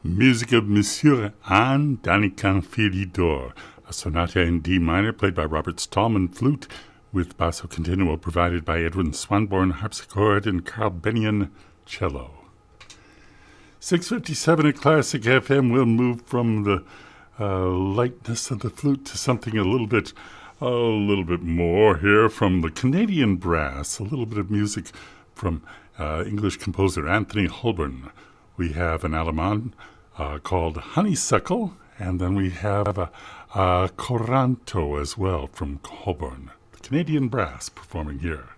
Music of Monsieur Anne Danican-Philidor, a sonata in D minor played by Robert Stallman flute, with basso continuo provided by Edwin Swanborn harpsichord and Carl Bennion cello. 6:57 at Classic FM. We'll move from the lightness of the flute to something a little bit more here from the Canadian Brass. A little bit of music from English composer Anthony Holborn. We have an Allemande called Honeysuckle, and then we have a Coranto as well from Holborn. The Canadian Brass performing here.